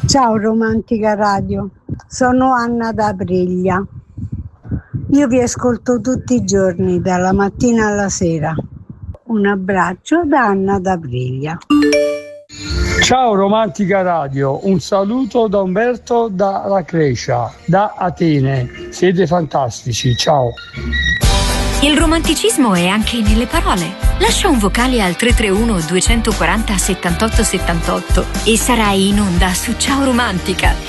Ciao Romantica Radio, sono Anna da Briglia. Io vi ascolto tutti i giorni, dalla mattina alla sera. Un abbraccio da Anna da Briglia. Ciao Romantica Radio, un saluto da Umberto da La Crescia, da Atene. Siete fantastici, ciao. Il romanticismo è anche nelle parole. Lascia un vocale al 331 240 78 78 e sarai in onda su Ciao Romantica.